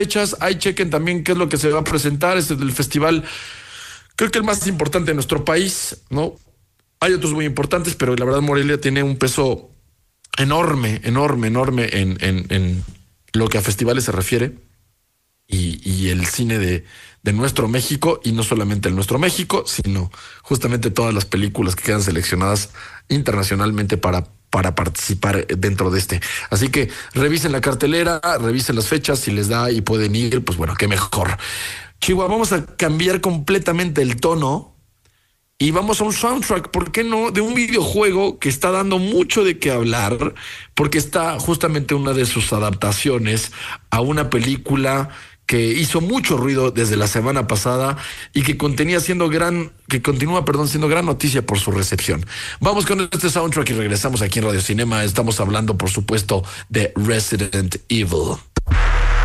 fechas. Ahí chequen también qué es lo que se va a presentar. Este es el festival, creo que el más importante de nuestro país, ¿no? Hay otros muy importantes, pero la verdad Morelia tiene un peso enorme, enorme, enorme en lo que a festivales se refiere y el cine de nuestro México, y no solamente el nuestro México, sino justamente todas las películas que quedan seleccionadas internacionalmente para participar dentro de este. Así que revisen la cartelera, revisen las fechas, si les da y pueden ir, pues bueno, qué mejor. Chihuahua, vamos a cambiar completamente el tono y vamos a un soundtrack, ¿por qué no? De un videojuego que está dando mucho de qué hablar, porque está justamente una de sus adaptaciones a una película que hizo mucho ruido desde la semana pasada y que continúa, perdón, siendo gran noticia por su recepción. Vamos con este soundtrack y regresamos aquí en Radio Cinema. Estamos hablando, por supuesto, de Resident Evil.